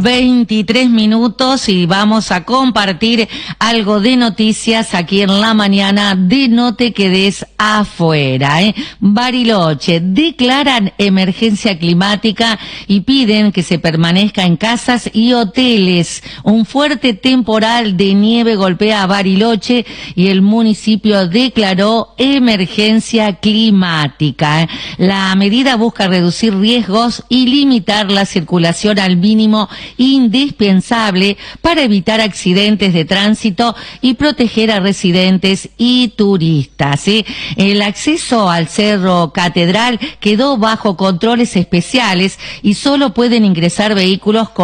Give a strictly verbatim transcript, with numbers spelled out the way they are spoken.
veintitrés minutos y vamos a compartir algo de noticias aquí en la mañana de No Te Quedes Afuera. ¿eh? Bariloche declaran emergencia climática y piden que se permanezca en casas y hoteles. Un fuerte temporal de nieve golpea a Bariloche y el municipio declaró emergencia climática. ¿eh? La medida busca reducir riesgos y limitar la circulación al mínimo indispensable para evitar accidentes de tránsito y proteger a residentes y turistas. ¿sí? El acceso al Cerro Catedral quedó bajo controles especiales y solo pueden ingresar vehículos con